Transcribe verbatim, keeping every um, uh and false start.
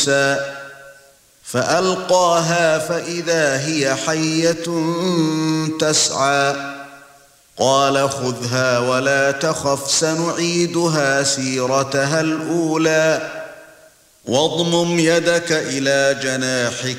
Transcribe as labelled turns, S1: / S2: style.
S1: موسى فألقاها فإذا هي حية تسعى قال خذها ولا تخف سنعيدها سيرتها الأولى واضمم يدك إلى جناحك